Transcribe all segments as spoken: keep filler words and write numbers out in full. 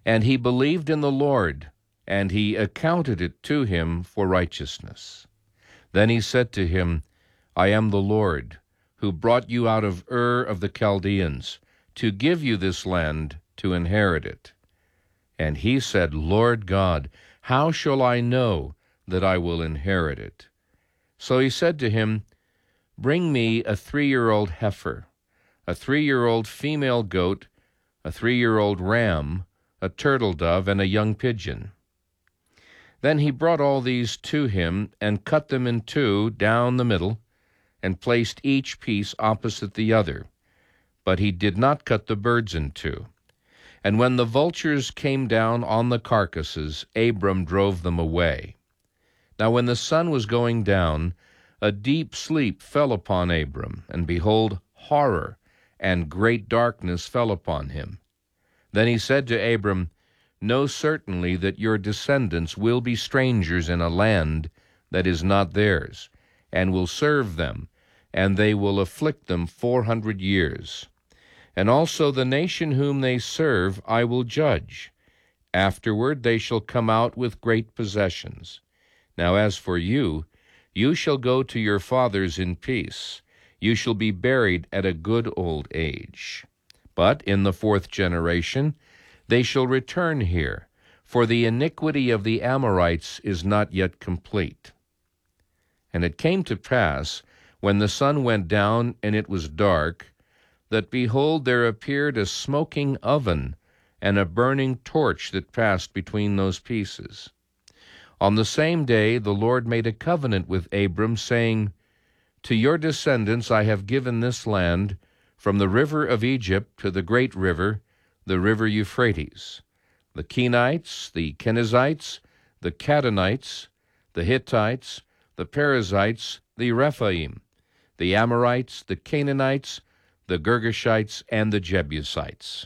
And he believed in the Lord, and he accounted it to him for righteousness. Then he said to him, I am the Lord, who brought you out of Ur of the Chaldeans, to give you this land to inherit it. And he said, Lord God, how shall I know that I will inherit it? So he said to him, Bring me a three-year-old heifer, a three-year-old female goat, a three-year-old ram, a turtle dove, and a young pigeon. Then he brought all these to him, and cut them in two down the middle, and placed each piece opposite the other. But he did not cut the birds in two. And when the vultures came down on the carcasses, Abram drove them away. Now when the sun was going down, a deep sleep fell upon Abram, and behold, horror and great darkness fell upon him. Then he said to Abram, Know certainly that your descendants will be strangers in a land that is not theirs, and will serve them, and they will afflict them four hundred years. And also the nation whom they serve I will judge. Afterward they shall come out with great possessions. Now as for you, you shall go to your fathers in peace. You shall be buried at a good old age. But in the fourth generation they shall return here, for the iniquity of the Amorites is not yet complete. And it came to pass, when the sun went down and it was dark, that behold, there appeared a smoking oven and a burning torch that passed between those pieces. On the same day the Lord made a covenant with Abram, saying, To your descendants I have given this land, from the river of Egypt to the great river, the river Euphrates, the Kenites, the Kenizzites, the Kadonites, the Hittites, the Perizzites, the Rephaim, the Amorites, the Canaanites, the Girgashites, and the Jebusites.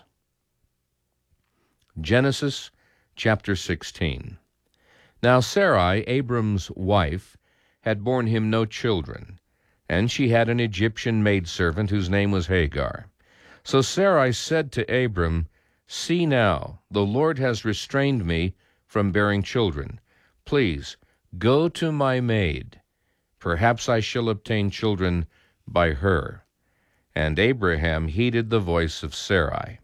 Genesis chapter sixteen. Now Sarai, Abram's wife, had borne him no children, and she had an Egyptian maidservant whose name was Hagar. So Sarai said to Abram, See now, the Lord has restrained me from bearing children. Please, go to my maid. Perhaps I shall obtain children by her. And Abraham heeded the voice of Sarai.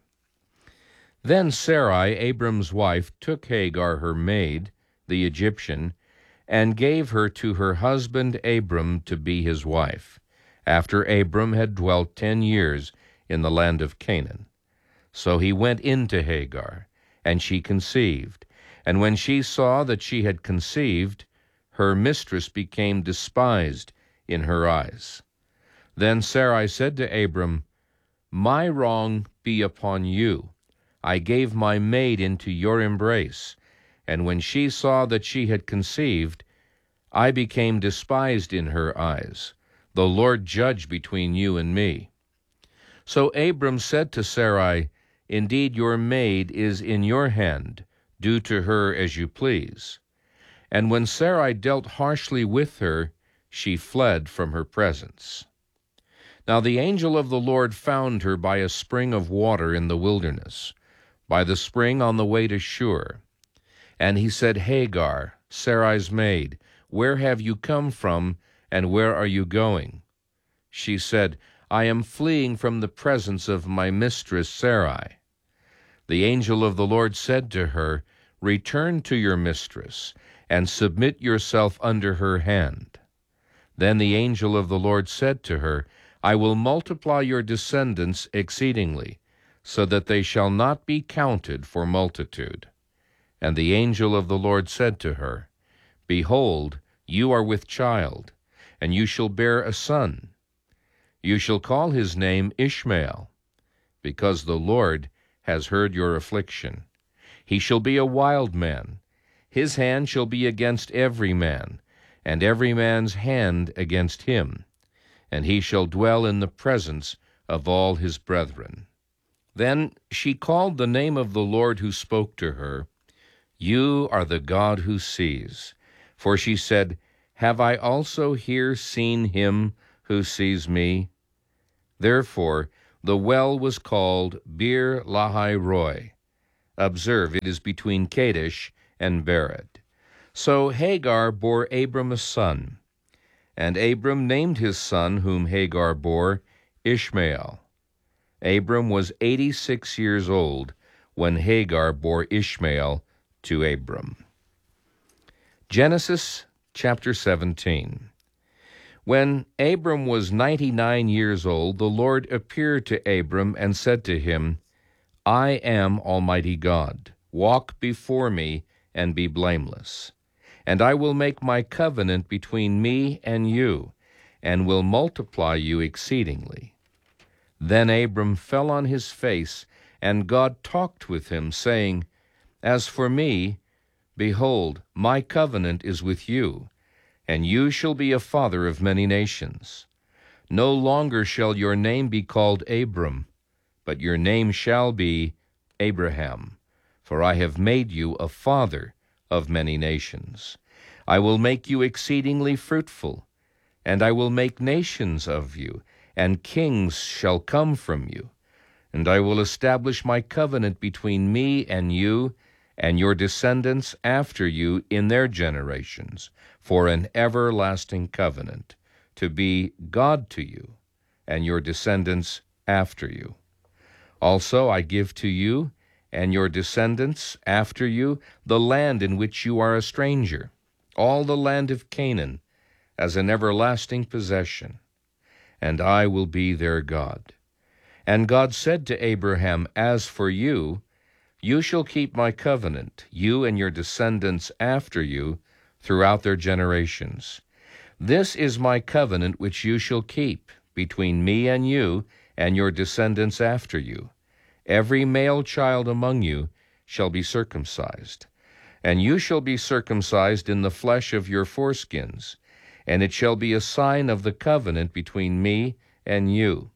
Then Sarai, Abram's wife, took Hagar, her maid, the Egyptian, and gave her to her husband Abram to be his wife, after Abram had dwelt ten years in the land of Canaan. So he went in to Hagar, and she conceived. And when she saw that she had conceived, her mistress became despised in her eyes. Then Sarai said to Abram, My wrong be upon you. I gave my maid into your embrace, and when she saw that she had conceived, I became despised in her eyes. The Lord judge between you and me. So Abram said to Sarai, Indeed, your maid is in your hand. Do to her as you please. And when Sarai dealt harshly with her, she fled from her presence. Now the angel of the Lord found her by a spring of water in the wilderness, by the spring on the way to Shur. And he said, Hagar, Sarai's maid, where have you come from, and where are you going? She said, I am fleeing from the presence of my mistress Sarai. The angel of the Lord said to her, Return to your mistress, and submit yourself under her hand. Then the angel of the Lord said to her, I will multiply your descendants exceedingly, so that they shall not be counted for multitude. And the angel of the Lord said to her, Behold, you are with child, and you shall bear a son. You shall call his name Ishmael, because the Lord has heard your affliction. He shall be a wild man. His hand shall be against every man, and every man's hand against him. And he shall dwell in the presence of all his brethren. Then she called the name of the Lord who spoke to her, You are the God who sees. For she said, Have I also here seen him who sees me? Therefore the well was called Bir Lahai Roi, Observe, it is between Kadesh and Bered. So Hagar bore Abram a son, and Abram named his son, whom Hagar bore, Ishmael. Abram was eighty-six years old when Hagar bore Ishmael to Abram. Genesis chapter seventeen. When Abram was ninety-nine years old, the Lord appeared to Abram and said to him, I am Almighty God. Walk before me and be blameless. And I will make my covenant between me and you, and will multiply you exceedingly. Then Abram fell on his face, and God talked with him, saying, As for me, behold, my covenant is with you, and you shall be a father of many nations. No longer shall your name be called Abram, but your name shall be Abraham, for I have made you a father of many nations. I will make you exceedingly fruitful, and I will make nations of you, and kings shall come from you. And I will establish my covenant between me and you, and your descendants after you in their generations, for an everlasting covenant, to be God to you, and your descendants after you. Also I give to you and your descendants after you the land in which you are a stranger, all the land of Canaan, as an everlasting possession, and I will be their God. And God said to Abraham, As for you, you shall keep my covenant, you and your descendants after you, throughout their generations. This is my covenant which you shall keep between me and you and your descendants after you. Every male child among you shall be circumcised, and you shall be circumcised in the flesh of your foreskins, and it shall be a sign of the covenant between me and you.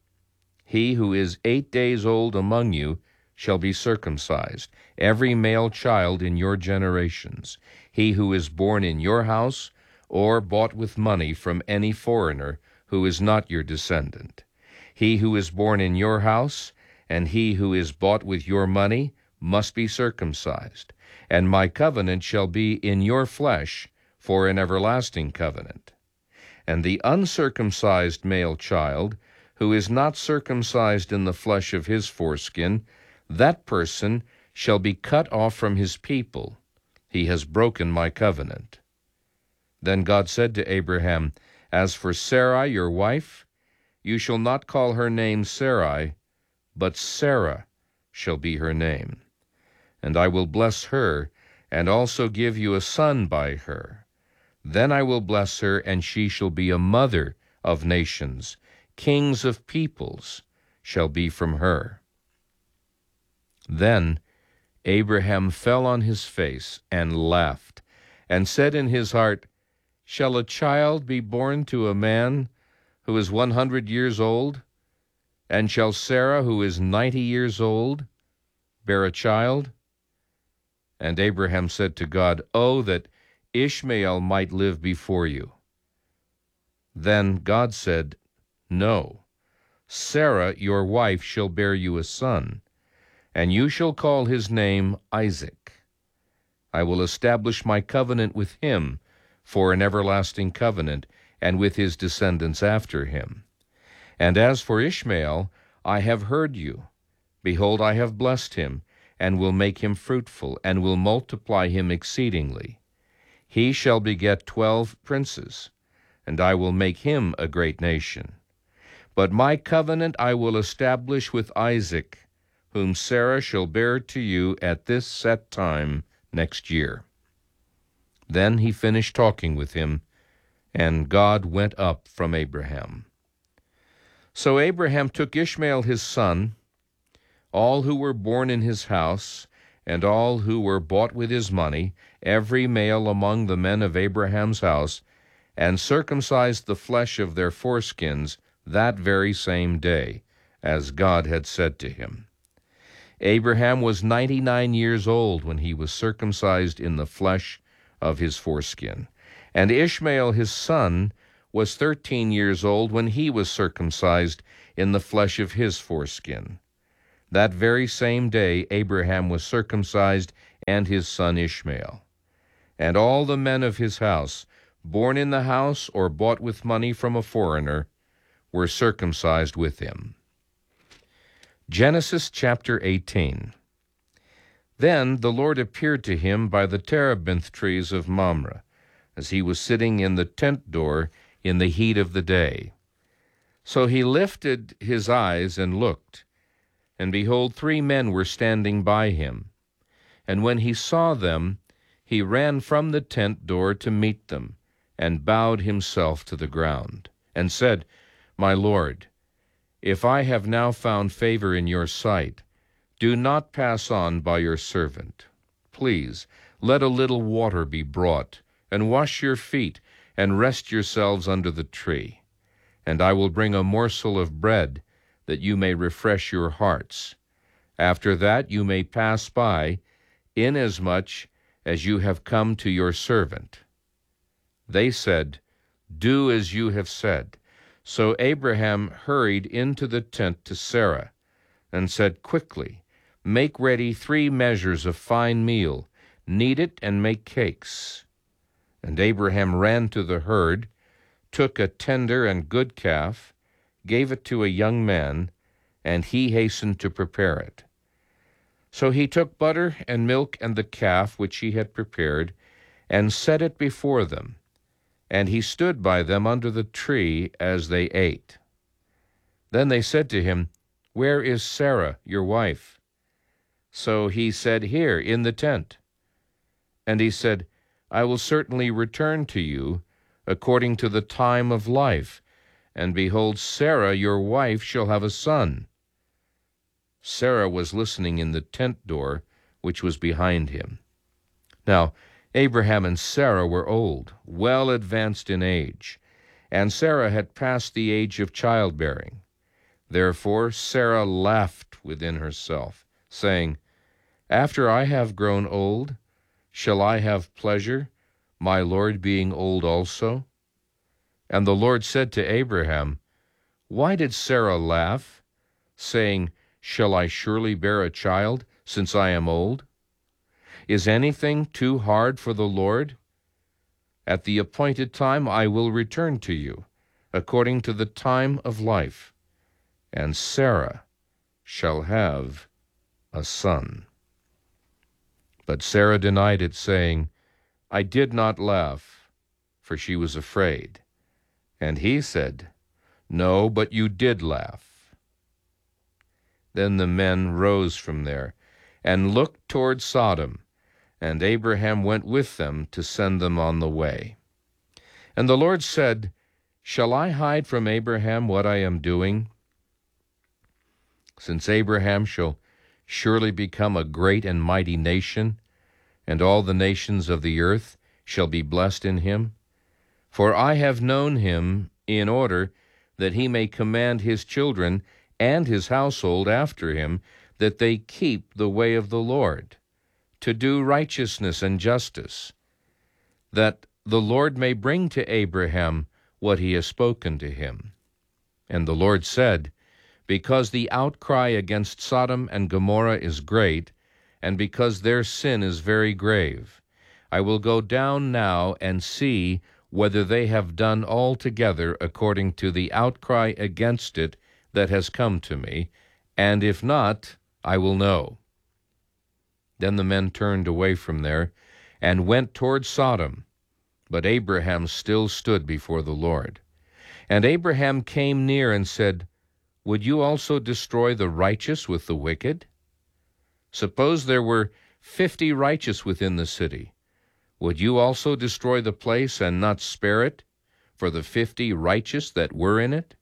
He who is eight days old among you shall be circumcised, every male child in your generations, he who is born in your house or bought with money from any foreigner who is not your descendant. He who is born in your house and he who is bought with your money must be circumcised, and my covenant shall be in your flesh for an everlasting covenant. And the uncircumcised male child, who is not circumcised in the flesh of his foreskin, that person shall be cut off from his people. He has broken my covenant. Then God said to Abraham, As for Sarai, your wife, you shall not call her name Sarai, but Sarah shall be her name. And I will bless her, and also give you a son by her. Then I will bless her, and she shall be a mother of nations. Kings of peoples shall be from her. Then Abraham fell on his face and laughed, and said in his heart, Shall a child be born to a man who is one hundred years old? And shall Sarah, who is ninety years old, bear a child? And Abraham said to God, Oh, that Ishmael might live before you. Then God said, No, Sarah, your wife, shall bear you a son, and you shall call his name Isaac. I will establish my covenant with him for an everlasting covenant, and with his descendants after him. And as for Ishmael, I have heard you. Behold, I have blessed him, and will make him fruitful, and will multiply him exceedingly. He shall beget twelve princes, and I will make him a great nation. But my covenant I will establish with Isaac, whom Sarah shall bear to you at this set time next year. Then he finished talking with him, and God went up from Abraham. So Abraham took Ishmael his son, all who were born in his house, and all who were bought with his money, every male among the men of Abraham's house, and circumcised the flesh of their foreskins that very same day, as God had said to him. Abraham was ninety-nine years old when he was circumcised in the flesh of his foreskin, and Ishmael his son was thirteen years old when he was circumcised in the flesh of his foreskin. That very same day Abraham was circumcised, and his son Ishmael. And all the men of his house, born in the house or bought with money from a foreigner, were circumcised with him. Genesis chapter eighteen. Then the Lord appeared to him by the terebinth trees of Mamre, as he was sitting in the tent door in the heat of the day. So he lifted his eyes and looked, and behold, three men were standing by him. And when he saw them, he ran from the tent door to meet them, and bowed himself to the ground, and said, My Lord, if I have now found favor in your sight, do not pass on by your servant. Please, let a little water be brought, and wash your feet, and rest yourselves under the tree. And I will bring a morsel of bread, that you may refresh your hearts. After that you may pass by, inasmuch as you have come to your servant. They said, Do as you have said. So Abraham hurried into the tent to Sarah, and said, Quickly, make ready three measures of fine meal, knead it, and make cakes. And Abraham ran to the herd, took a tender and good calf, gave it to a young man, and he hastened to prepare it. So he took butter and milk and the calf which he had prepared, and set it before them, and he stood by them under the tree as they ate. Then they said to him, Where is Sarah, your wife? So he said, Here, in the tent. And he said, I will certainly return to you according to the time of life, and behold, Sarah, your wife, shall have a son. Sarah was listening in the tent door, which was behind him. Now Abraham and Sarah were old, well advanced in age, and Sarah had passed the age of childbearing. Therefore Sarah laughed within herself, saying, After I have grown old, shall I have pleasure, my Lord being old also? And the Lord said to Abraham, Why did Sarah laugh, saying, Shall I surely bear a child, since I am old? Is anything too hard for the Lord? At the appointed time I will return to you, according to the time of life, and Sarah shall have a son. But Sarah denied it, saying, I did not laugh, for she was afraid. And he said, No, but you did laugh. Then the men rose from there, and looked toward Sodom, and Abraham went with them to send them on the way. And the Lord said, Shall I hide from Abraham what I am doing? Since Abraham shall surely become a great and mighty nation, and all the nations of the earth shall be blessed in him. For I have known him in order that he may command his children and his household after him, that they keep the way of the Lord, to do righteousness and justice, that the Lord may bring to Abraham what he has spoken to him. And the Lord said, Because the outcry against Sodom and Gomorrah is great, and because their sin is very grave, I will go down now and see whether they have done altogether according to the outcry against it that has come to me, and if not, I will know. Then the men turned away from there, and went toward Sodom, but Abraham still stood before the Lord. And Abraham came near and said, Would you also destroy the righteous with the wicked? Suppose there were fifty righteous within the city. Would you also destroy the place and not spare it for the fifty righteous that were in it?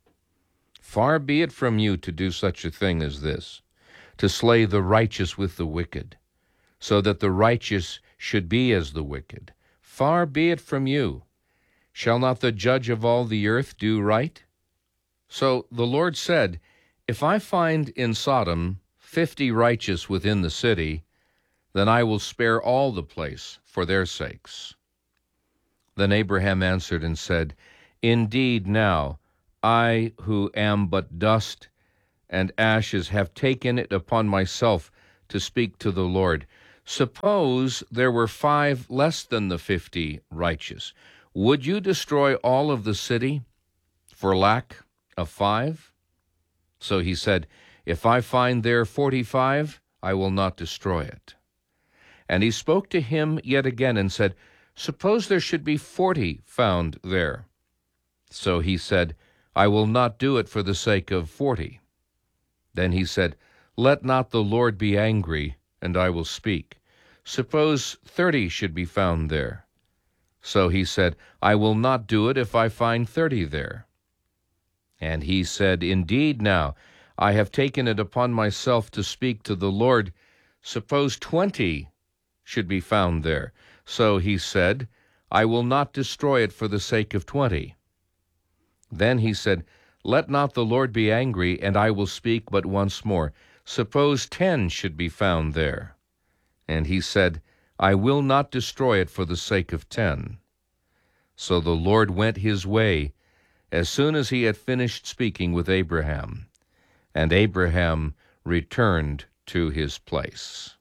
Far be it from you to do such a thing as this, to slay the righteous with the wicked, so that the righteous should be as the wicked. Far be it from you. Shall not the judge of all the earth do right? So the Lord said, If I find in Sodom fifty righteous within the city, then I will spare all the place for their sakes. Then Abraham answered and said, Indeed now, I who am but dust, and ashes have taken it upon myself to speak to the Lord. Suppose there were five less than the fifty righteous. Would you destroy all of the city for lack of five? So he said, If I find there forty-five, I will not destroy it. And he spoke to him yet again and said, Suppose there should be forty found there. So he said, I will not do it for the sake of forty. Then he said, Let not the Lord be angry, and I will speak. Suppose thirty should be found there. So he said, I will not do it if I find thirty there. And he said, Indeed now, I have taken it upon myself to speak to the Lord. Suppose twenty should be found there. So he said, I will not destroy it for the sake of twenty. Then he said, Let not the Lord be angry, and I will speak but once more. Suppose ten should be found there. And he said, I will not destroy it for the sake of ten. So the Lord went his way as soon as he had finished speaking with Abraham, and Abraham returned to his place.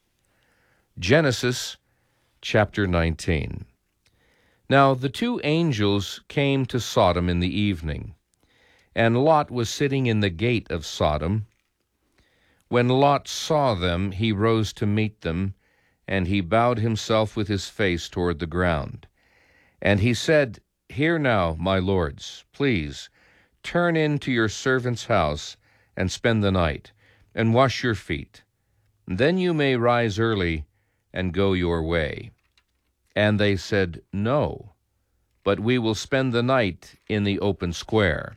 Genesis chapter nineteen. Now the two angels came to Sodom in the evening, and Lot was sitting in the gate of Sodom. When Lot saw them, he rose to meet them, and he bowed himself with his face toward the ground. And he said, Hear now, my lords, please, turn into your servant's house and spend the night, and wash your feet. Then you may rise early and go your way. And they said, No, but we will spend the night in the open square.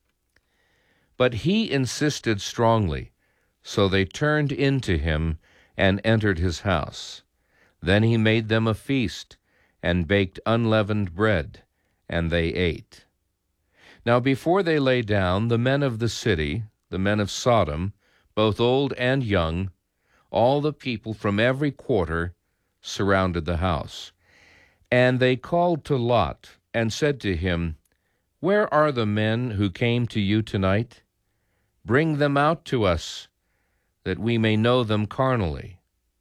But he insisted strongly, so they turned into him and entered his house. Then he made them a feast and baked unleavened bread, and they ate. Now before they lay down, the men of the city, the men of Sodom, both old and young, all the people from every quarter, surrounded the house. And they called to Lot and said to him, Where are the men who came to you tonight? Bring them out to us, that we may know them carnally.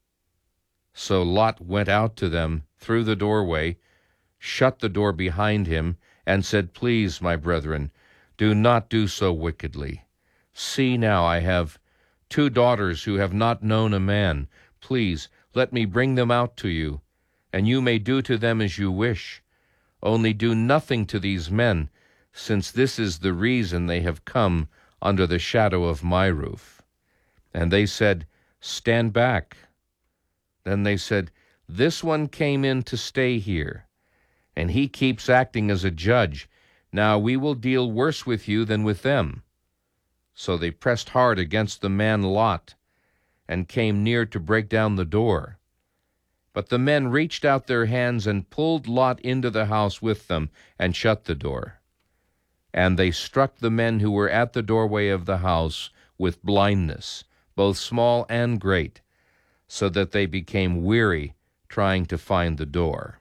So Lot went out to them through the doorway, shut the door behind him, and said, Please, my brethren, do not do so wickedly. See now, I have two daughters who have not known a man. Please, let me bring them out to you, and you may do to them as you wish. Only do nothing to these men, since this is the reason they have come under the shadow of my roof. And they said, Stand back. Then they said, This one came in to stay here, and he keeps acting as a judge. Now we will deal worse with you than with them. So they pressed hard against the man Lot, and came near to break down the door. But the men reached out their hands and pulled Lot into the house with them, and shut the door. And they struck the men who were at the doorway of the house with blindness, both small and great, so that they became weary trying to find the door.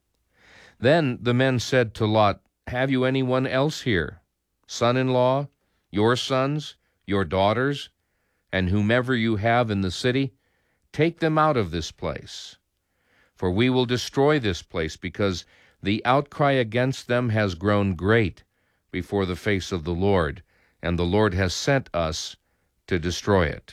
Then the men said to Lot, Have you anyone else here, son-in-law, your sons, your daughters, and whomever you have in the city? Take them out of this place. For we will destroy this place, because the outcry against them has grown great before the face of the Lord, and the Lord has sent us to destroy it.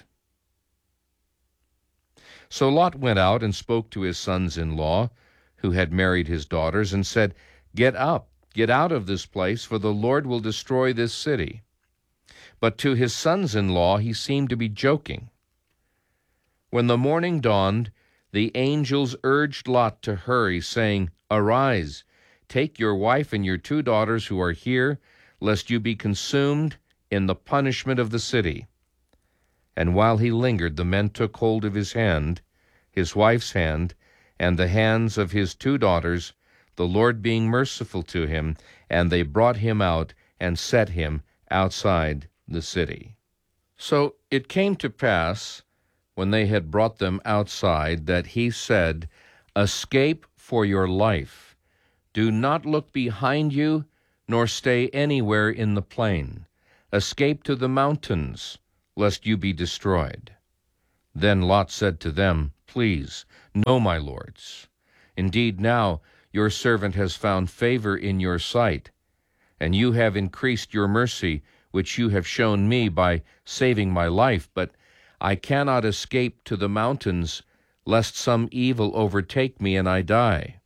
So Lot went out and spoke to his sons-in-law, who had married his daughters, and said, Get up, get out of this place, for the Lord will destroy this city. But to his sons-in-law he seemed to be joking. When the morning dawned, the angels urged Lot to hurry, saying, Arise, take your wife and your two daughters who are here, lest you be consumed in the punishment of the city. And while he lingered, the men took hold of his hand, his wife's hand, and the hands of his two daughters, the Lord being merciful to him, and they brought him out and set him outside the city. So it came to pass, when they had brought them outside, that he said, Escape for your life. Do not look behind you, nor stay anywhere in the plain. Escape to the mountains, lest you be destroyed." Then Lot said to them, "Please, no, my lords. Indeed, now your servant has found favor in your sight, and you have increased your mercy, which you have shown me by saving my life. But I cannot escape to the mountains, lest some evil overtake me and I die.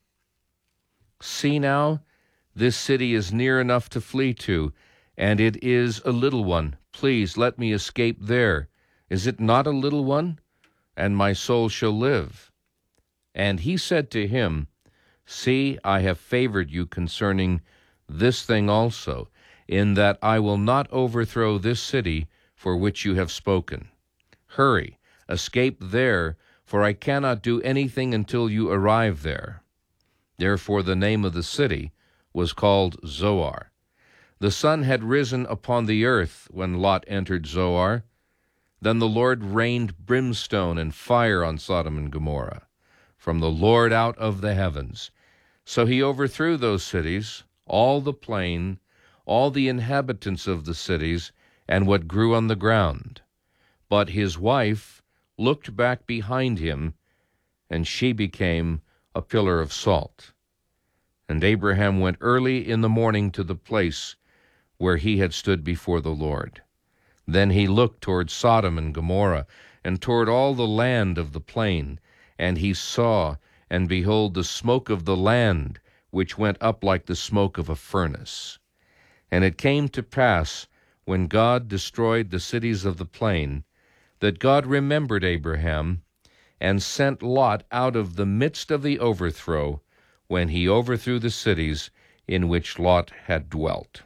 See now, this city is near enough to flee to, and it is a little one. Please let me escape there. Is it not a little one? And my soul shall live." And he said to him, "See, I have favored you concerning this thing also, in that I will not overthrow this city for which you have spoken. Hurry, escape there, for I cannot do anything until you arrive there." Therefore the name of the city was called Zoar. The sun had risen upon the earth when Lot entered Zoar. Then the Lord rained brimstone and fire on Sodom and Gomorrah from the Lord out of the heavens. So he overthrew those cities, all the plain, all the inhabitants of the cities, and what grew on the ground. But his wife looked back behind him, and she became a pillar of salt. And Abraham went early in the morning to the place where he had stood before the Lord. Then he looked toward Sodom and Gomorrah, and toward all the land of the plain, and he saw, and behold, the smoke of the land, which went up like the smoke of a furnace. And it came to pass, when God destroyed the cities of the plain, that God remembered Abraham, and sent Lot out of the midst of the overthrow, when he overthrew the cities in which Lot had dwelt.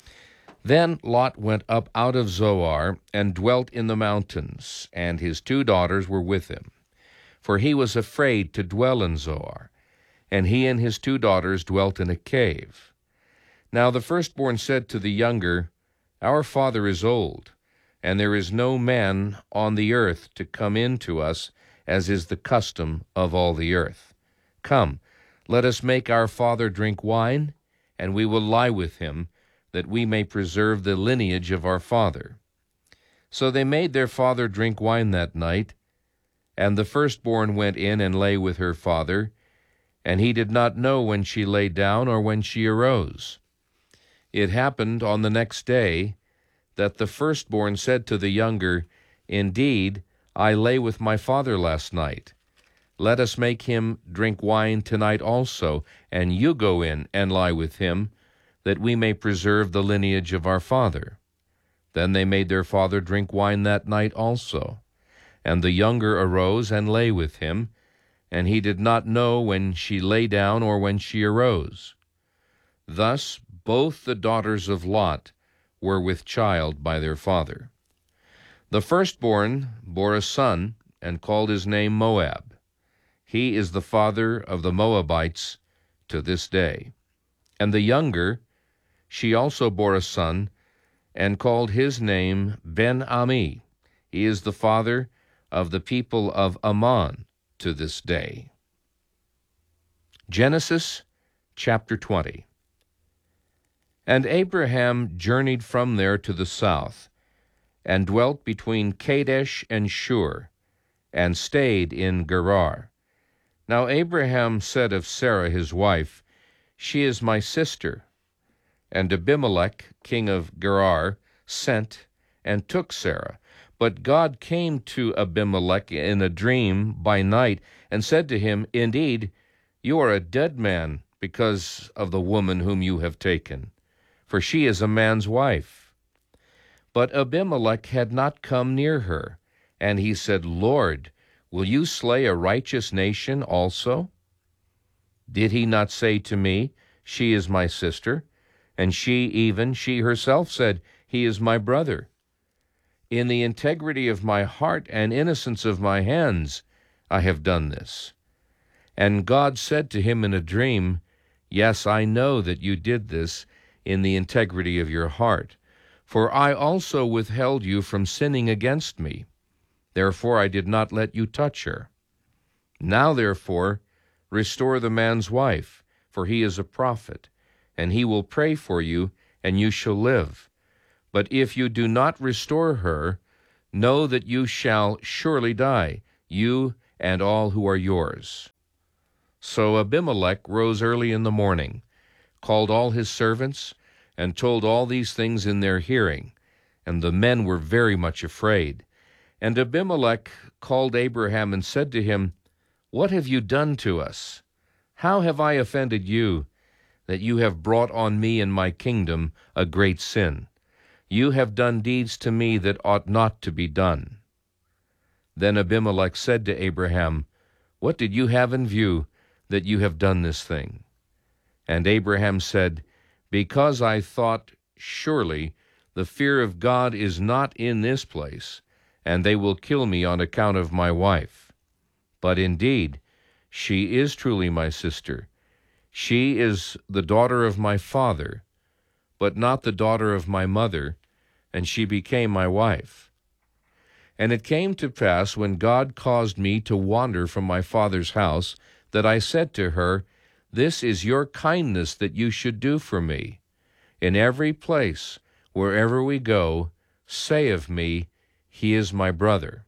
Then Lot went up out of Zoar, and dwelt in the mountains, and his two daughters were with him. For he was afraid to dwell in Zoar, and he and his two daughters dwelt in a cave. Now the firstborn said to the younger, "Our father is old, and there is no man on the earth to come in to us, as is the custom of all the earth. Come, let us make our father drink wine, and we will lie with him, that we may preserve the lineage of our father." So they made their father drink wine that night, and the firstborn went in and lay with her father, and he did not know when she lay down or when she arose. It happened on the next day that the firstborn said to the younger, "Indeed, I lay with my father last night. Let us make him drink wine tonight also, and you go in and lie with him, that we may preserve the lineage of our father." Then they made their father drink wine that night also. And the younger arose and lay with him, and he did not know when she lay down or when she arose. Thus both the daughters of Lot were with child by their father. The firstborn bore a son, and called his name Moab. He is the father of the Moabites to this day. And the younger, she also bore a son, and called his name Ben-Ami. He is the father of the people of Ammon to this day. Genesis chapter twenty. And Abraham journeyed from there to the south, and dwelt between Kadesh and Shur, and stayed in Gerar. Now Abraham said of Sarah his wife, "She is my sister." And Abimelech, king of Gerar, sent and took Sarah. But God came to Abimelech in a dream by night, and said to him, "Indeed, you are a dead man because of the woman whom you have taken, for she is a man's wife." But Abimelech had not come near her, and he said, "Lord, will you slay a righteous nation also? Did he not say to me, 'She is my sister'? And she, even she herself, said, 'He is my brother.' In the integrity of my heart and innocence of my hands I have done this." And God said to him in a dream, "Yes, I know that you did this in the integrity of your heart, for I also withheld you from sinning against me. Therefore I did not let you touch her. Now, therefore, restore the man's wife, for he is a prophet, and he will pray for you, and you shall live. But if you do not restore her, know that you shall surely die, you and all who are yours." So Abimelech rose early in the morning, called all his servants, and told all these things in their hearing, and the men were very much afraid. And Abimelech called Abraham and said to him, "What have you done to us? How have I offended you, that you have brought on me and my kingdom a great sin? You have done deeds to me that ought not to be done." Then Abimelech said to Abraham, "What did you have in view, that you have done this thing?" And Abraham said, "Because I thought, surely the fear of God is not in this place, and they will kill me on account of my wife. But indeed, she is truly my sister. She is the daughter of my father, but not the daughter of my mother, and she became my wife. And it came to pass, when God caused me to wander from my father's house, that I said to her, This is your kindness that you should do for me. In every place, wherever we go, say of me, He is my brother."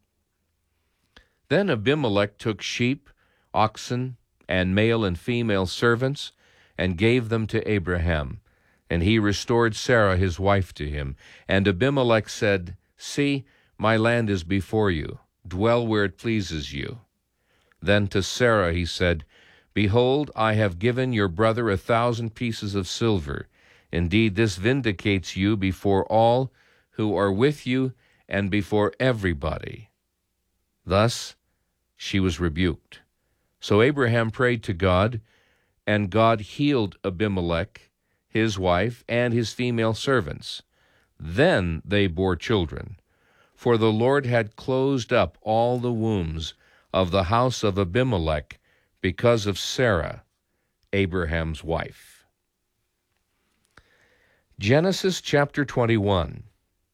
Then Abimelech took sheep, oxen, and male and female servants, and gave them to Abraham. And he restored Sarah his wife to him. And Abimelech said, "See, my land is before you. Dwell where it pleases you." Then to Sarah he said, "Behold, I have given your brother a thousand pieces of silver. Indeed, this vindicates you before all who are with you and before everybody." Thus she was rebuked. So Abraham prayed to God, and God healed Abimelech, his wife, and his female servants. Then they bore children, for the Lord had closed up all the wombs of the house of Abimelech because of Sarah, Abraham's wife. Genesis chapter twenty-one.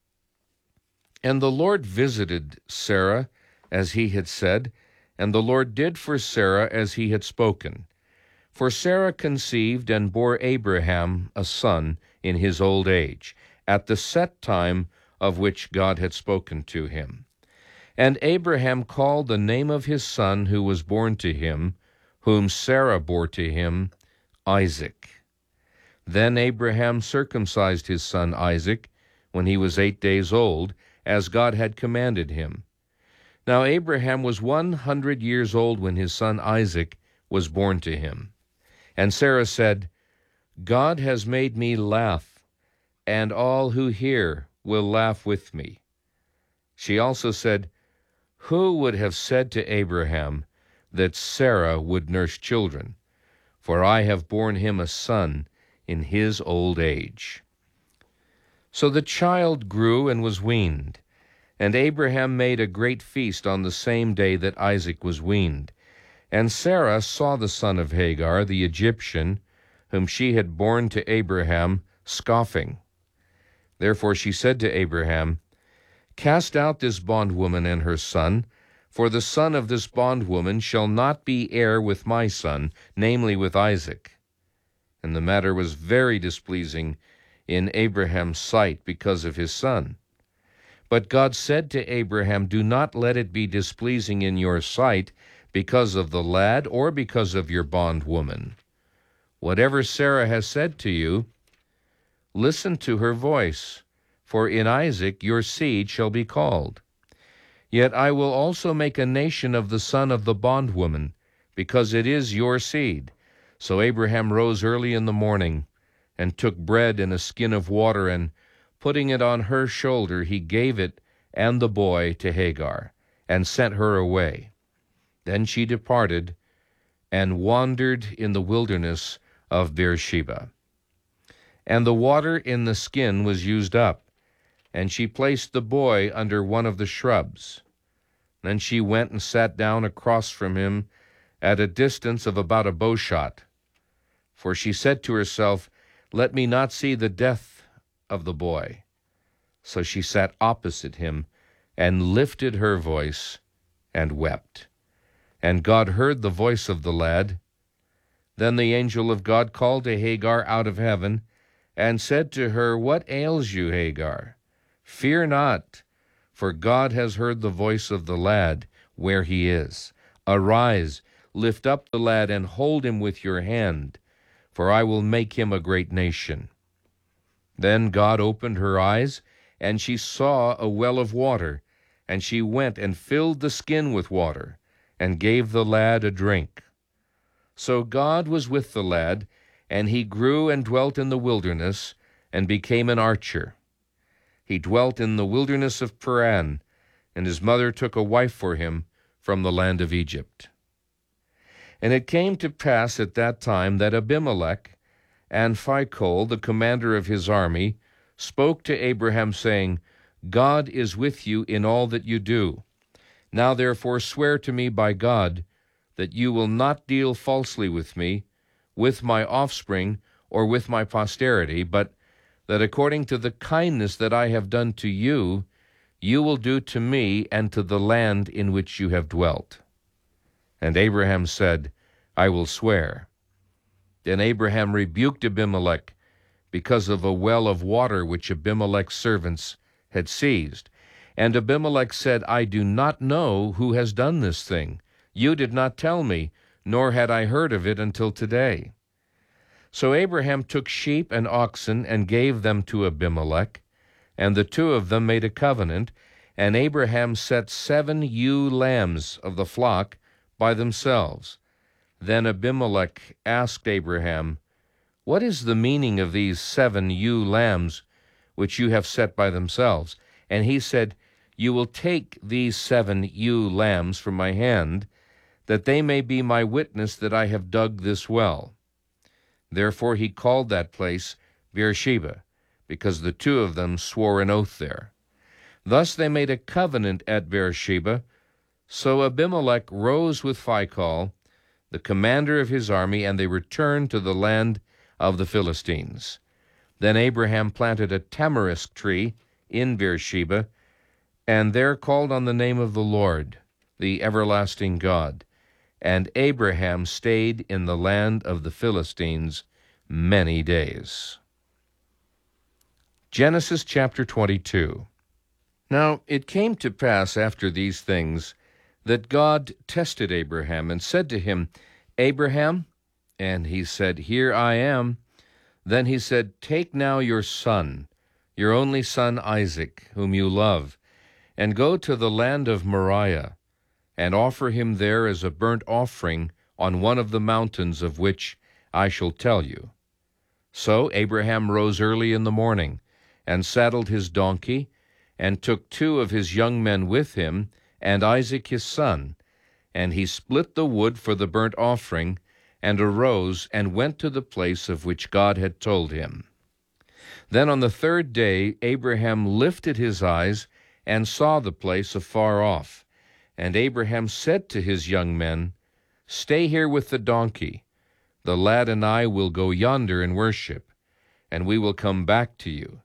And the Lord visited Sarah as he had said, and the Lord did for Sarah as he had spoken. For Sarah conceived and bore Abraham a son in his old age, at the set time of which God had spoken to him. And Abraham called the name of his son who was born to him, whom Sarah bore to him, Isaac. Then Abraham circumcised his son Isaac when he was eight days old, as God had commanded him. Now Abraham was one hundred years old when his son Isaac was born to him. And Sarah said, "God has made me laugh, and all who hear will laugh with me." She also said, "Who would have said to Abraham that Sarah would nurse children? For I have borne him a son in his old age." So the child grew and was weaned, and Abraham made a great feast on the same day that Isaac was weaned. And Sarah saw the son of Hagar, the Egyptian, whom she had borne to Abraham, scoffing. Therefore she said to Abraham, "Cast out this bondwoman and her son, for the son of this bondwoman shall not be heir with my son, namely with Isaac." And the matter was very displeasing in Abraham's sight because of his son. But God said to Abraham, "Do not let it be displeasing in your sight because of the lad or because of your bondwoman. Whatever Sarah has said to you, listen to her voice, for in Isaac your seed shall be called. Yet I will also make a nation of the son of the bondwoman, because it is your seed." So Abraham rose early in the morning, and took bread and a skin of water, and putting it on her shoulder, he gave it and the boy to Hagar, and sent her away. Then she departed, and wandered in the wilderness of Beersheba. And the water in the skin was used up, and she placed the boy under one of the shrubs. Then she went and sat down across from him at a distance of about a bow shot. For she said to herself, "Let me not see the death of the boy." So she sat opposite him, and lifted her voice, and wept. And God heard the voice of the lad. Then the angel of God called to Hagar out of heaven, and said to her, "What ails you, Hagar? Fear not, for God has heard the voice of the lad where he is. Arise, lift up the lad, and hold him with your hand, for I will make him a great nation." Then God opened her eyes, and she saw a well of water, and she went and filled the skin with water, and gave the lad a drink. So God was with the lad, and he grew and dwelt in the wilderness, and became an archer. He dwelt in the wilderness of Paran, and his mother took a wife for him from the land of Egypt. And it came to pass at that time that Abimelech and Phicol, the commander of his army, spoke to Abraham, saying, "God is with you in all that you do. Now therefore swear to me by God that you will not deal falsely with me, with my offspring, or with my posterity, but that according to the kindness that I have done to you, you will do to me and to the land in which you have dwelt." And Abraham said, "I will swear." Then Abraham rebuked Abimelech because of a well of water which Abimelech's servants had seized. And Abimelech said, "I do not know who has done this thing. You did not tell me, nor had I heard of it until today." So Abraham took sheep and oxen and gave them to Abimelech, and the two of them made a covenant, and Abraham set seven ewe lambs of the flock by themselves. Then Abimelech asked Abraham, "What is the meaning of these seven ewe lambs which you have set by themselves?" And he said, "You will take these seven ewe lambs from my hand, that they may be my witness that I have dug this well." Therefore he called that place Beersheba, because the two of them swore an oath there. Thus they made a covenant at Beersheba. So Abimelech rose with Phicol, the commander of his army, and they returned to the land of the Philistines. Then Abraham planted a tamarisk tree in Beersheba, and there called on the name of the Lord, the everlasting God. And Abraham stayed in the land of the Philistines many days. Genesis chapter twenty-two. Now it came to pass after these things that God tested Abraham and said to him, "Abraham?" And he said, "Here I am." Then he said, "Take now your son, your only son Isaac, whom you love, and go to the land of Moriah, and offer him there as a burnt offering on one of the mountains of which I shall tell you." So Abraham rose early in the morning, and saddled his donkey, and took two of his young men with him, and Isaac his son, and he split the wood for the burnt offering, and arose and went to the place of which God had told him. Then on the third day Abraham lifted his eyes, and saw the place afar off. And Abraham said to his young men, "Stay here with the donkey. The lad and I will go yonder and worship, and we will come back to you."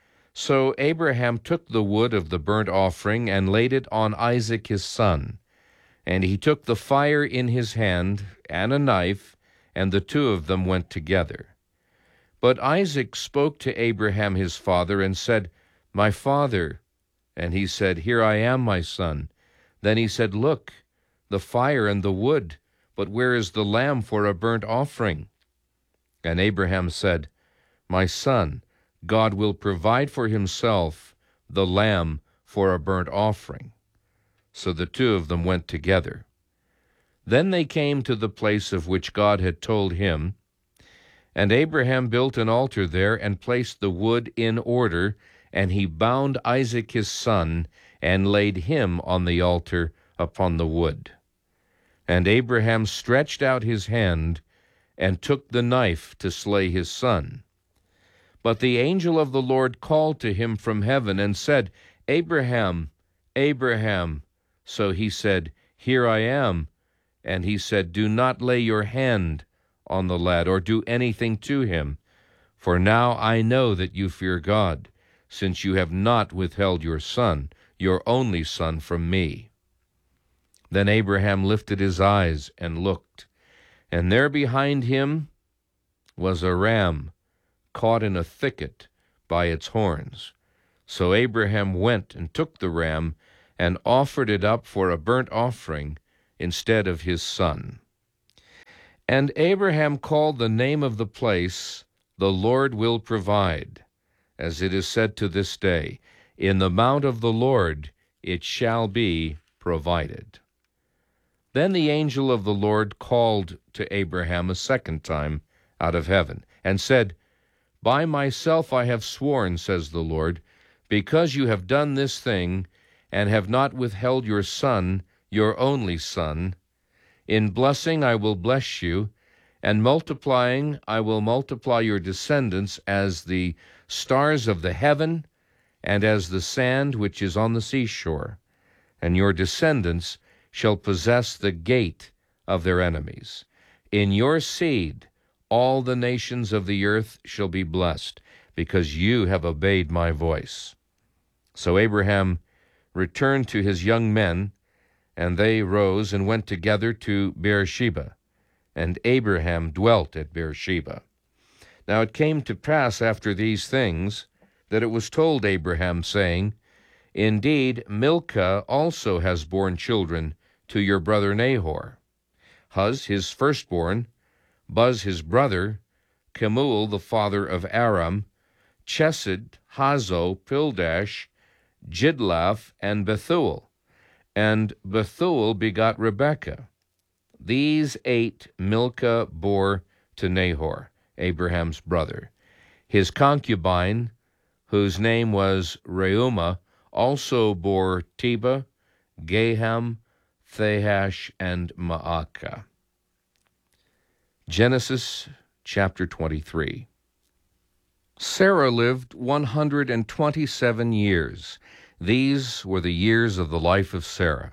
So Abraham took the wood of the burnt offering and laid it on Isaac his son. And he took the fire in his hand and a knife, and the two of them went together. But Isaac spoke to Abraham his father and said, "My father." And he said, "Here I am, my son." Then he said, "Look, the fire and the wood, but where is the lamb for a burnt offering?" And Abraham said, "My son, God will provide for himself the lamb for a burnt offering." So the two of them went together. Then they came to the place of which God had told him, and Abraham built an altar there and placed the wood in order, and he bound Isaac his son, and laid him on the altar upon the wood. And Abraham stretched out his hand, and took the knife to slay his son. But the angel of the Lord called to him from heaven, and said, "Abraham, Abraham." So he said, "Here I am." And he said, "Do not lay your hand on the lad, or do anything to him. For now I know that you fear God, since you have not withheld your son, your only son, from me." Then Abraham lifted his eyes and looked, and there behind him was a ram caught in a thicket by its horns. So Abraham went and took the ram and offered it up for a burnt offering instead of his son. And Abraham called the name of the place, "The Lord will provide," as it is said to this day, "In the mount of the Lord it shall be provided." Then the angel of the Lord called to Abraham a second time out of heaven, and said, "By myself I have sworn, says the Lord, because you have done this thing, and have not withheld your son, your only son. In blessing I will bless you, and multiplying I will multiply your descendants as the stars of the heaven, and as the sand which is on the seashore. And your descendants shall possess the gate of their enemies. In your seed all the nations of the earth shall be blessed, because you have obeyed my voice." So Abraham returned to his young men, and they rose and went together to Beersheba, and Abraham dwelt at Beersheba. Now it came to pass after these things that it was told Abraham, saying, "Indeed, Milcah also has borne children to your brother Nahor, Huz his firstborn, Buz his brother, Kemuel the father of Aram, Chesed, Hazo, Pildash, Jidlaph, and Bethuel. And Bethuel begot Rebekah. These eight Milcah bore to Nahor, Abraham's brother. His concubine, whose name was Reumah, also bore Tebah, Gaham, Thahash, and Maacah. Genesis chapter twenty-three. Sarah lived one hundred and twenty-seven years. These were the years of the life of Sarah.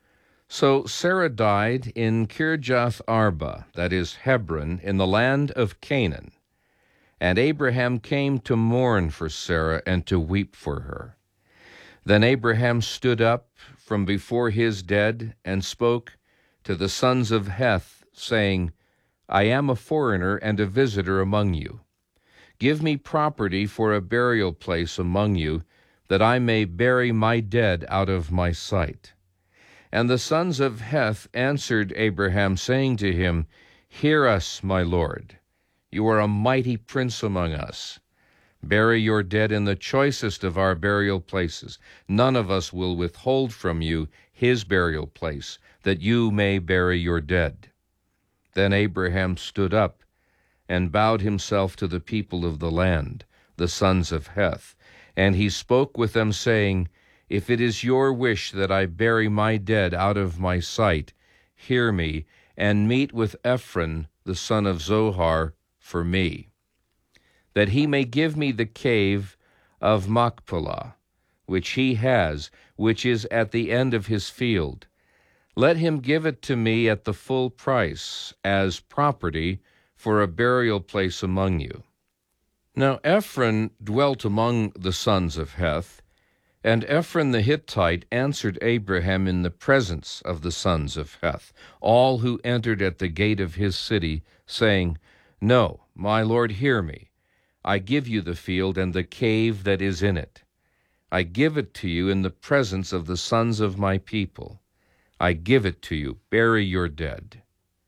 So Sarah died in Kirjath Arba, that is Hebron, in the land of Canaan. And Abraham came to mourn for Sarah and to weep for her. Then Abraham stood up from before his dead and spoke to the sons of Heth, saying, "I am a foreigner and a visitor among you. Give me property for a burial place among you, that I may bury my dead out of my sight." And the sons of Heth answered Abraham, saying to him, "Hear us, my lord. You are a mighty prince among us. Bury your dead in the choicest of our burial places. None of us will withhold from you his burial place, that you may bury your dead." Then Abraham stood up and bowed himself to the people of the land, the sons of Heth. And he spoke with them, saying, "If it is your wish that I bury my dead out of my sight, hear me, and meet with Ephron, the son of Zohar, for me, that he may give me the cave of Machpelah, which he has, which is at the end of his field. Let him give it to me at the full price, as property for a burial place among you." Now Ephron dwelt among the sons of Heth, and Ephron the Hittite answered Abraham in the presence of the sons of Heth, all who entered at the gate of his city, saying, "No, my lord, hear me. I give you the field and the cave that is in it. I give it to you in the presence of the sons of my people. I give it to you. Bury your dead."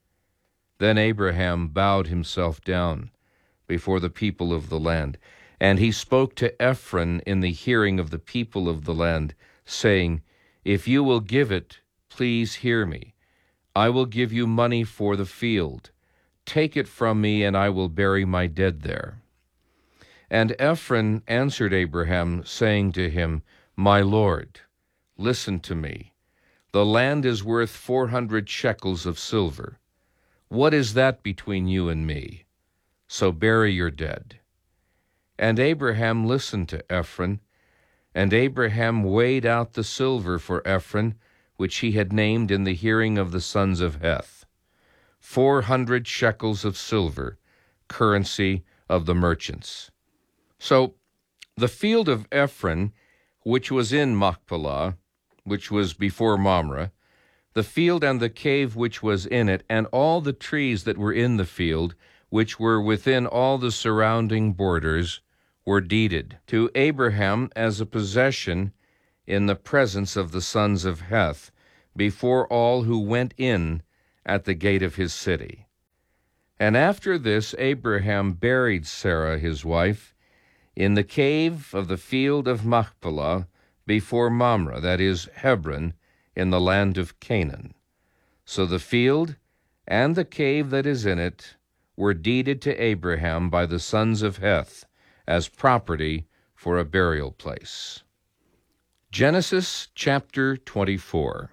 Then Abraham bowed himself down before the people of the land, and he spoke to Ephron in the hearing of the people of the land, saying, "If you will give it, please hear me. I will give you money for the field. Take it from me, and I will bury my dead there." And Ephron answered Abraham, saying to him, "My lord, listen to me. The land is worth four hundred shekels of silver. What is that between you and me? So bury your dead." And Abraham listened to Ephron, and Abraham weighed out the silver for Ephron, which he had named in the hearing of the sons of Heth, four hundred shekels of silver, currency of the merchants. So the field of Ephron, which was in Machpelah, which was before Mamre, the field and the cave which was in it, and all the trees that were in the field, which were within all the surrounding borders, were deeded to Abraham as a possession in the presence of the sons of Heth, before all who went in at the gate of his city. And after this Abraham buried Sarah his wife in the cave of the field of Machpelah before Mamre, that is, Hebron, in the land of Canaan. So the field and the cave that is in it were deeded to Abraham by the sons of Heth as property for a burial place. Genesis chapter twenty-four.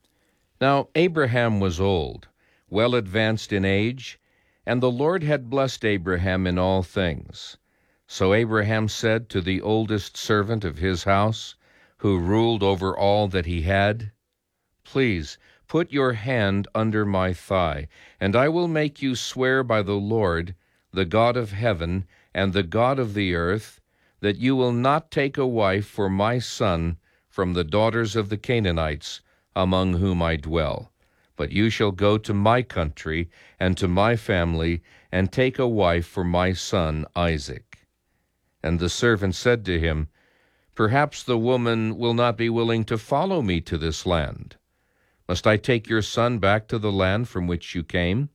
Now Abraham was old, well advanced in age, and the Lord had blessed Abraham in all things. So Abraham said to the oldest servant of his house, who ruled over all that he had, "Please put your hand under my thigh, and I will make you swear by the Lord, the God of heaven and the God of the earth, that you will not take a wife for my son from the daughters of the Canaanites, among whom I dwell. But you shall go to my country and to my family, and take a wife for my son Isaac." And the servant said to him, "Perhaps the woman will not be willing to follow me to this land. Must I take your son back to the land from which you came?"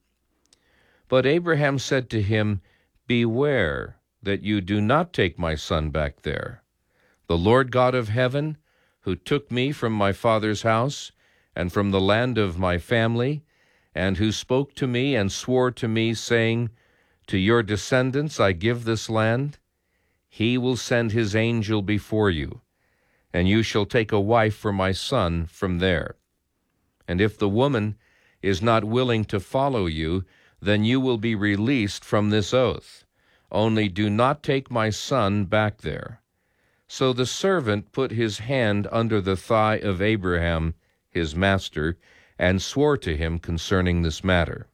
But Abraham said to him, "Beware that you do not take my son back there. The Lord God of heaven, who took me from my father's house and from the land of my family, and who spoke to me and swore to me, saying, 'To your descendants I give this land,' he will send his angel before you, and you shall take a wife for my son from there. And if the woman is not willing to follow you, then you will be released from this oath. Only do not take my son back there." So the servant put his hand under the thigh of Abraham, his master, and swore to him concerning this matter.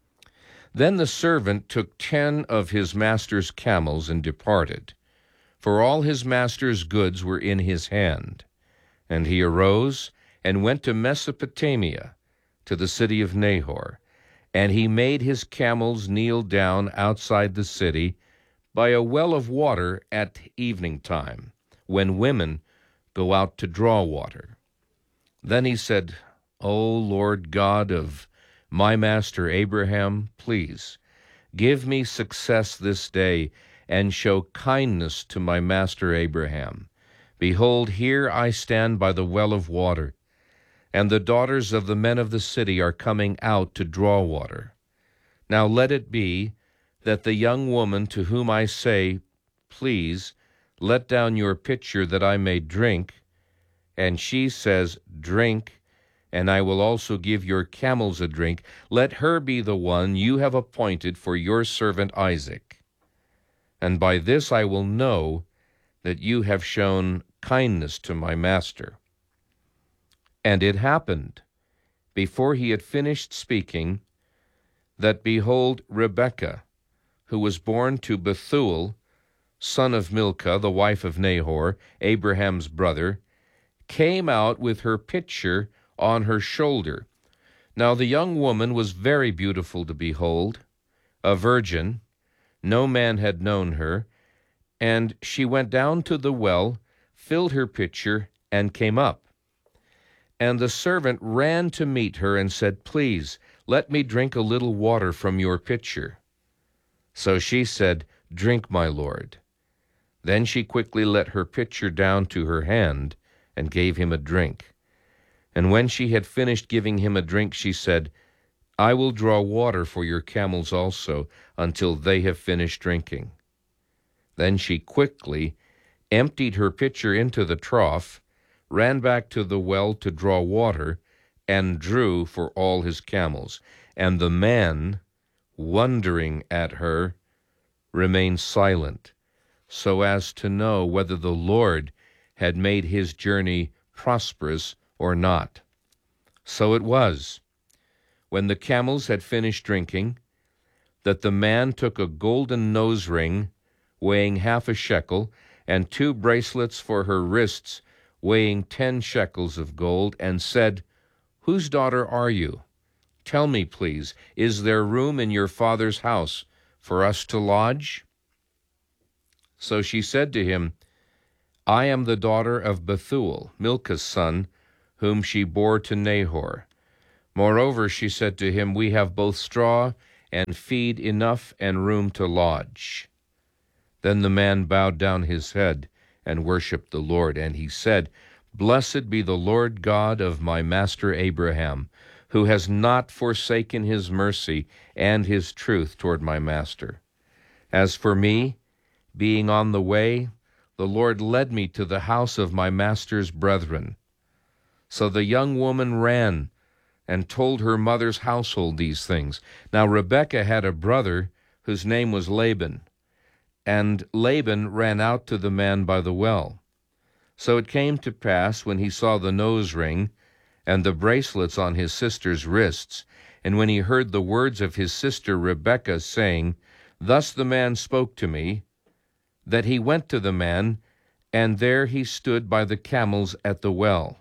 Then the servant took ten of his master's camels and departed, for all his master's goods were in his hand. And he arose and went to Mesopotamia, to the city of Nahor, and he made his camels kneel down outside the city by a well of water at evening time, when women go out to draw water. Then he said, "O Lord God of my master Abraham, please give me success this day, and show kindness to my master Abraham. Behold, here I stand by the well of water, and the daughters of the men of the city are coming out to draw water. Now let it be that the young woman to whom I say, 'Please, let down your pitcher that I may drink,' and she says, 'Drink, and I will also give your camels a drink,' let her be the one you have appointed for your servant Isaac. And by this I will know that you have shown kindness to my master." And it happened, before he had finished speaking, that, behold, Rebekah, who was born to Bethuel, son of Milcah, the wife of Nahor, Abraham's brother, came out with her pitcher on her shoulder. Now the young woman was very beautiful to behold, a virgin, no man had known her, and she went down to the well, filled her pitcher, and came up. And the servant ran to meet her and said, "Please, let me drink a little water from your pitcher." So she said, "Drink, my lord." Then she quickly let her pitcher down to her hand and gave him a drink. And when she had finished giving him a drink, she said, "I will draw water for your camels also, until they have finished drinking." Then she quickly emptied her pitcher into the trough, ran back to the well to draw water, and drew for all his camels. And the man, wondering at her, remained silent, so as to know whether the Lord had made his journey prosperous or not. So it was, when the camels had finished drinking, that the man took a golden nose ring weighing half a shekel, and two bracelets for her wrists weighing ten shekels of gold, and said, "Whose daughter are you? Tell me, please, is there room in your father's house for us to lodge?" So she said to him, I am the daughter of Bethuel, Milcah's son, whom she bore to Nahor. Moreover, she said to him, We have both straw and feed enough and room to lodge. Then the man bowed down his head and worshipped the Lord, and he said, Blessed be the Lord God of my master Abraham, who has not forsaken his mercy and his truth toward my master. As for me, being on the way, the Lord led me to the house of my master's brethren. So the young woman ran and told her mother's household these things. Now Rebekah had a brother whose name was Laban, and Laban ran out to the man by the well. So it came to pass, when he saw the nose ring and the bracelets on his sister's wrists, and when he heard the words of his sister Rebekah, saying, Thus the man spoke to me, that he went to the man, and there he stood by the camels at the well.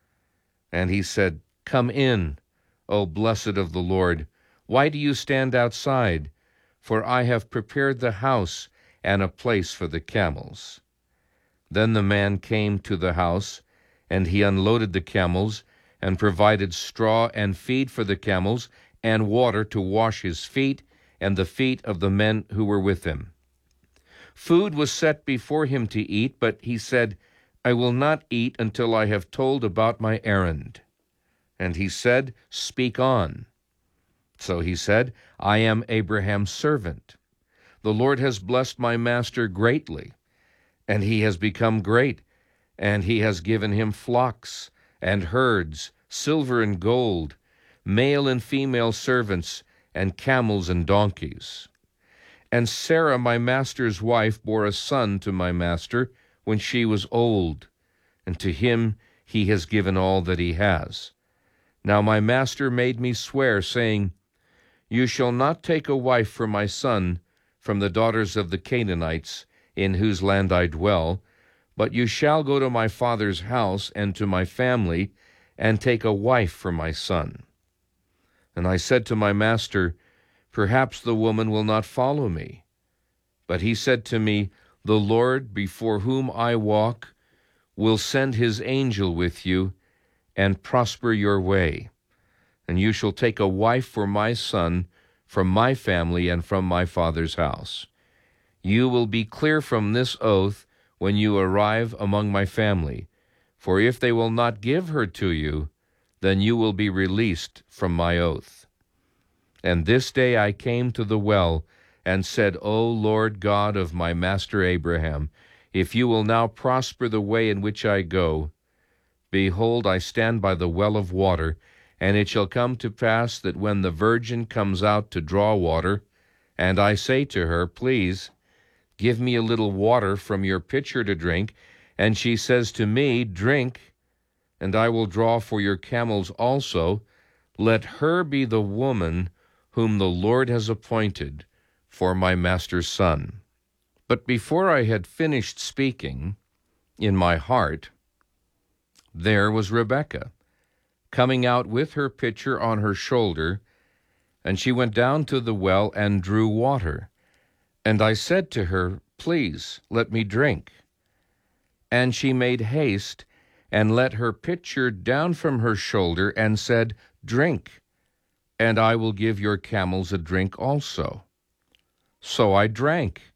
And he said, Come in, O blessed of the Lord. Why do you stand outside? For I have prepared the house and a place for the camels. Then the man came to the house, and he unloaded the camels, and provided straw and feed for the camels, and water to wash his feet and the feet of the men who were with him. Food was set before him to eat, but he said, I will not eat until I have told about my errand. And he said, Speak on. So he said, I am Abraham's servant. The Lord has blessed my master greatly, and he has become great, and he has given him flocks and herds, silver and gold, male and female servants, and camels and donkeys. And Sarah, my master's wife, bore a son to my master when she was old, and to him he has given all that he has. Now my master made me swear, saying, You shall not take a wife for my son from the daughters of the Canaanites, in whose land I dwell, but you shall go to my father's house and to my family, and take a wife for my son. And I said to my master, Perhaps the woman will not follow me. But he said to me, The Lord, before whom I walk, will send his angel with you, and prosper your way. And you shall take a wife for my son from my family and from my father's house. You will be clear from this oath when you arrive among my family, for if they will not give her to you, then you will be released from my oath. And this day I came to the well, and said, O Lord God of my master Abraham, if you will now prosper the way in which I go, behold, I stand by the well of water, and it shall come to pass that when the virgin comes out to draw water, and I say to her, Please, give me a little water from your pitcher to drink, and she says to me, Drink, and I will draw for your camels also, let her be the woman whom the Lord has appointed for my master's son. But before I had finished speaking, in my heart, there was Rebekah, coming out with her pitcher on her shoulder, and she went down to the well and drew water. And I said to her, Please, let me drink. And she made haste, and let her pitcher down from her shoulder, and said, Drink, and I will give your camels a drink also. So I drank,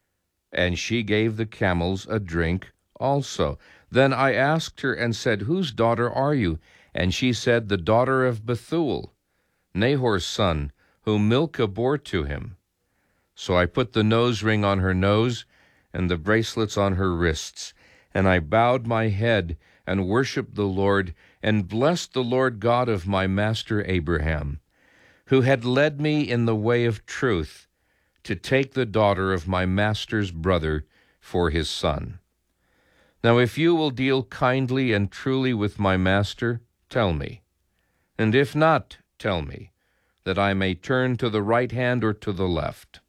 and she gave the camels a drink also. Then I asked her and said, Whose daughter are you? And she said, The daughter of Bethuel, Nahor's son, whom Milcah bore to him. So I put the nose ring on her nose and the bracelets on her wrists, and I bowed my head and worshipped the Lord, and blessed the Lord God of my master Abraham, who had led me in the way of truth to take the daughter of my master's brother for his son. Now if you will deal kindly and truly with my master, tell me, and if not, tell me, that I may turn to the right hand or to the left.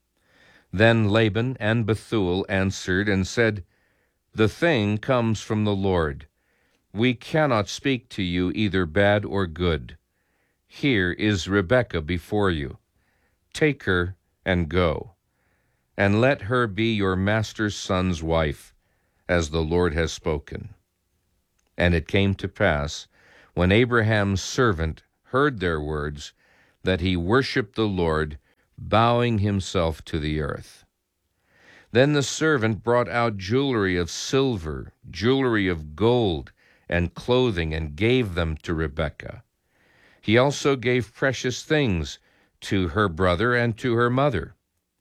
Then Laban and Bethuel answered and said, The thing comes from the Lord. We cannot speak to you either bad or good. Here is Rebekah before you. Take her and go. and let her be your master's son's wife, as the Lord has spoken. And it came to pass, when Abraham's servant heard their words, that he worshipped the Lord, bowing himself to the earth. Then the servant brought out jewelry of silver, jewelry of gold, and clothing, and gave them to Rebekah. He also gave precious things to her brother and to her mother.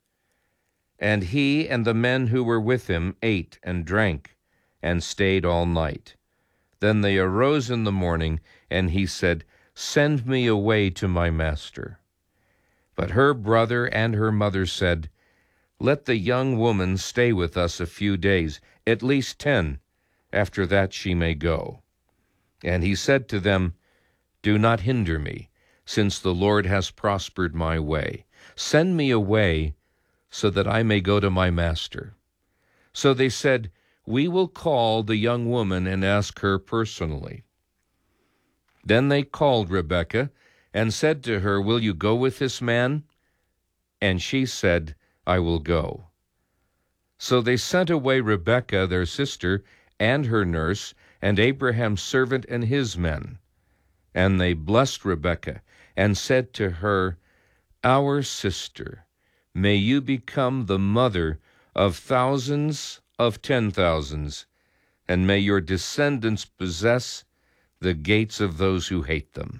And he and the men who were with him ate and drank, and stayed all night. Then they arose in the morning, and he said, Send me away to my master. But her brother and her mother said, Let the young woman stay with us a few days, at least ten. After that she may go. And he said to them, Do not hinder me, since the Lord has prospered my way. Send me away, so that I may go to my master. So they said, We will call the young woman and ask her personally. Then they called Rebekah and said to her, Will you go with this man? And she said, I will go. So they sent away Rebekah, their sister, and her nurse, and Abraham's servant and his men. And they blessed Rebekah and said to her, Our sister, may you become the mother of thousands of ten thousands, and may your descendants possess the gates of those who hate them.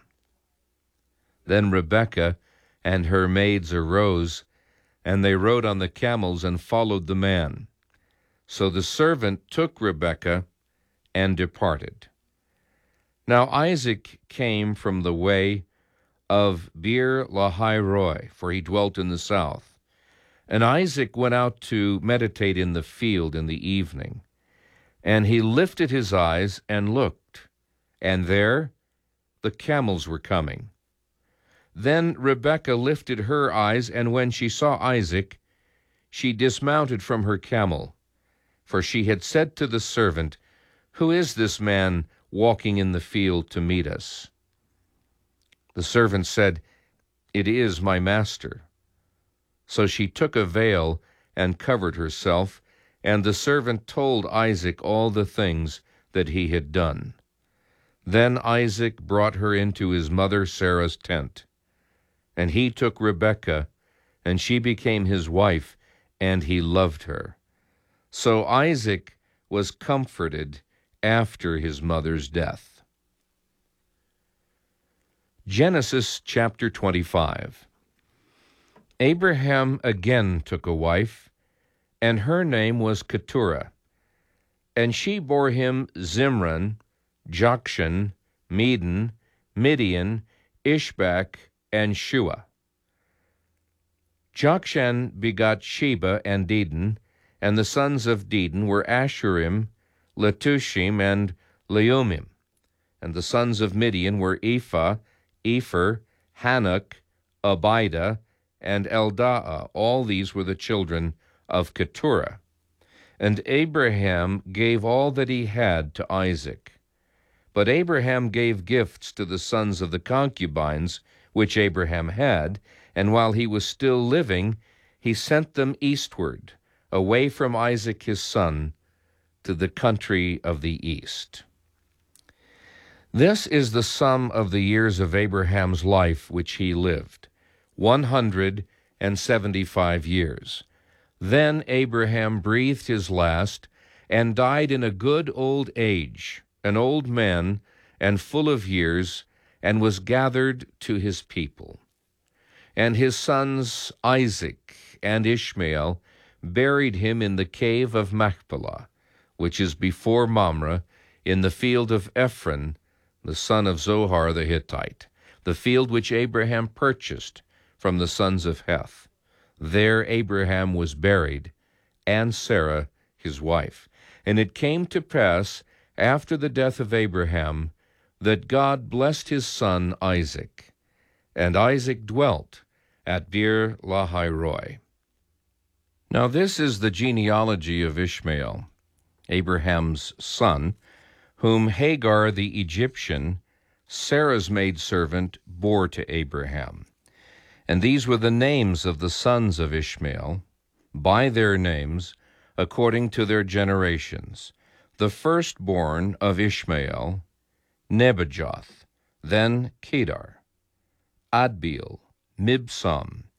Then Rebekah and her maids arose, and they rode on the camels and followed the man. So the servant took Rebekah and departed. Now Isaac came from the way of Beer Lahai Roi, for he dwelt in the south. And Isaac went out to meditate in the field in the evening. And he lifted his eyes and looked, and there the camels were coming. Then Rebekah lifted her eyes, and when she saw Isaac, she dismounted from her camel. For she had said to the servant, Who is this man walking in the field to meet us? The servant said, It is my master. So she took a veil and covered herself, and the servant told Isaac all the things that he had done. Then Isaac brought her into his mother Sarah's tent. And he took Rebekah, and she became his wife, and he loved her. So Isaac was comforted after his mother's death. Genesis chapter twenty-five. Abraham again took a wife, and her name was Keturah. And she bore him Zimran, Jokshan, Medan, Midian, Ishbak, and Shua. Jokshan begot Sheba and Dedan, and the sons of Dedan were Ashurim, Letushim, and Leumim. And the sons of Midian were Ephah, Epher, Hanok, Abida, and Eldaah. All these were the children of Keturah. And Abraham gave all that he had to Isaac. But Abraham gave gifts to the sons of the concubines which Abraham had, and while he was still living, he sent them eastward, away from Isaac his son, to the country of the east. This is the sum of the years of Abraham's life which he lived, one hundred and seventy-five years. Then Abraham breathed his last, and died in a good old age, an old man, and full of years, and was gathered to his people. And his sons Isaac and Ishmael buried him in the cave of Machpelah, which is before Mamre, in the field of Ephron, the son of Zohar the Hittite, the field which Abraham purchased from the sons of Heth. There Abraham was buried, and Sarah his wife. And it came to pass, after the death of Abraham, that God blessed his son Isaac. And Isaac dwelt at Beer Lahai Roi. Now this is the genealogy of Ishmael, Abraham's son, whom Hagar the Egyptian, Sarah's maidservant, bore to Abraham. And these were the names of the sons of Ishmael: by their names, according to their generations. The firstborn of Ishmael, Nebajoth, then Kedar, Adbeel, Mibsam,